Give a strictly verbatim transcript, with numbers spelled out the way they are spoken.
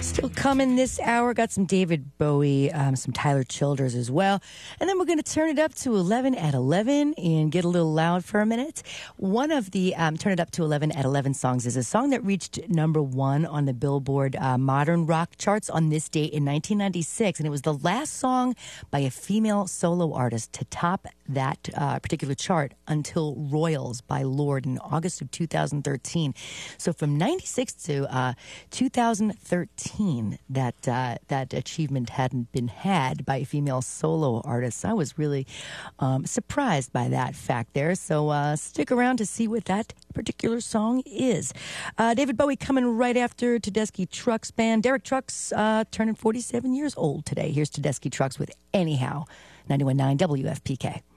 Still coming this hour. Got some David Bowie, um, some Tyler Childers as well. And then we're going to turn it up to eleven at eleven and get a little loud for a minute. One of the um, Turn It Up to eleven at eleven songs is a song that reached number one on the Billboard uh, Modern Rock charts on this date in nineteen ninety-six. And it was the last song by a female solo artist to top that uh, particular chart until Royals by Lorde in August of two thousand thirteen. So from ninety-six to uh, two thousand thirteen, that uh, that achievement hadn't been had by a female solo artist. I was really um, surprised by that fact there. So uh, stick around to see what that particular song is. Uh, David Bowie coming right after Tedeschi Trucks Band. Derek Trucks uh, turning forty-seven years old today. Here's Tedeschi Trucks with Anyhow. ninety-one point nine W F P K.